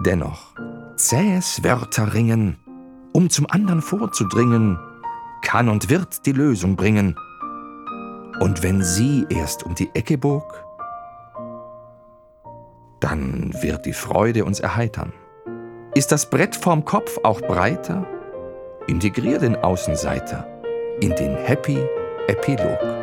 dennoch zähes Wörterringen, um zum andern vorzudringen, kann und wird die Lösung bringen. Und wenn sie erst um die Ecke bog, dann wird die Freude uns erheitern. Ist das Brett vorm Kopf auch breiter, integrier den Außenseiter in den Happy Epilog.